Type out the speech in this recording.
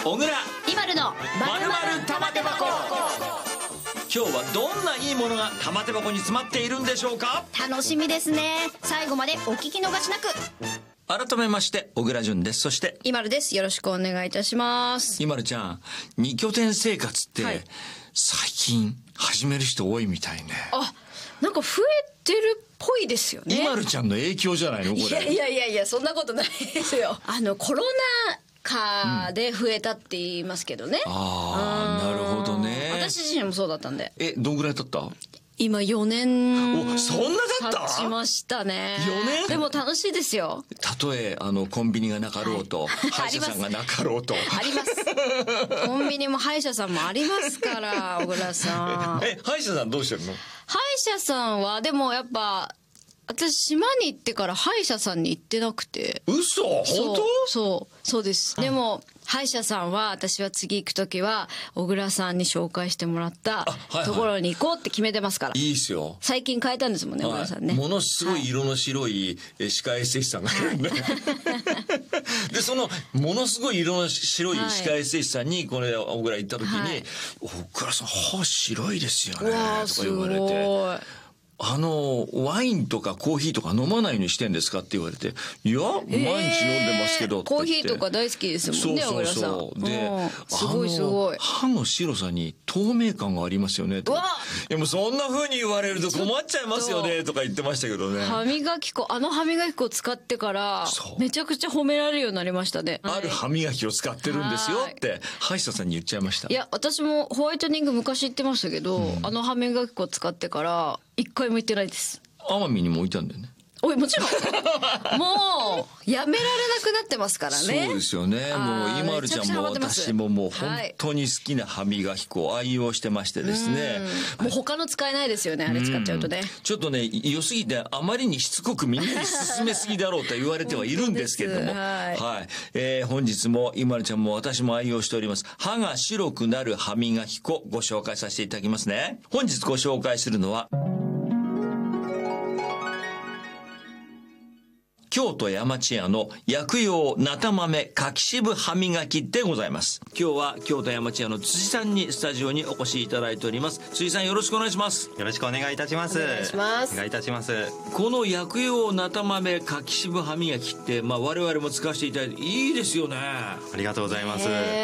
小倉今のまるまる玉手箱。今日はどんないいものが玉手箱に詰まっているんでしょうか。 楽しみですね。最後までお聞き逃しなく。 改めまして小倉淳です。そして今です。よろしくお願いいたします。 今ちゃん、二拠点生活って、 はい、 最近始める人多いみたいね。 あ、なんか増えてるっぽいですよね。 今ちゃんの影響じゃないのこれ。 いやそんなことないですよ。コロナ禍で増えたって言いますけどね。 ああ、なるほどね。 私自身もそうだったんで。 どんぐらい経った？ 今4年お、そんな経った？ 経ちましたね。 4年？ でも楽しいですよ。 たとえコンビニがなかろうと、はい、歯医者さんがなかろうとありますコンビニも歯医者さんもありますから小倉さん。 歯医者さんどうしてるの？ 歯医者さんはでもやっぱ私島に行ってから歯医者さんに行ってなくて。 嘘？本当？ そうです、でも歯医者さんは私は次行く時は小倉さんに紹介してもらったところに行こうって決めてますから。 いいですよ。 最近変えたんですもんね、小倉さんね。 ものすごい色の白い歯科エステ士さんがいるんで、でそのものすごい色の白い歯科エステ士さんにこれ小倉行った時に、小倉さん歯白いですよねとか言われて、ワインとかコーヒーとか飲まないようにしてんですかって言われて、いや毎日飲んでますけどって言って。 コーヒーとか大好きですもんね、小倉さん。ですごい歯の白さに透明感がありますよねと。いやもうそんな風に言われると困っちゃいますよねとか言ってましたけどね。 歯磨き粉歯磨き粉を使ってからめちゃくちゃ褒められるようになりましたね。 ある歯磨きを使ってるんですよって歯医者さんに言っちゃいました。 いや私もホワイトニング昔言ってましたけど、歯磨き粉使ってから一回も行ってないです。 奄美にも置いたんだよね。 おい、もちろんもうやめられなくなってますからね。 そうですよね。もう今るちゃんも私ももう本当に好きな歯磨き粉を愛用してましてですね。 もう他の使えないですよね、あれ使っちゃうとね。 ちょっとね良すぎてあまりにしつこくみんなに勧めすぎだろうと言われてはいるんですけれども、本日も今るちゃんも私も愛用しております歯が白くなる歯磨き粉ご紹介させていただきますね。本日ご紹介するのは京都山千屋の薬用菜田豆柿渋歯磨きでございます。今日は京都山千屋の辻さんにスタジオにお越しいただいております。辻さんよろしくお願いします。 よろしくお願いいたします。お願いします。お願いいたします。 この薬用菜田豆柿渋歯磨きって、我々も使わせていただいていいですよね。 ありがとうございます。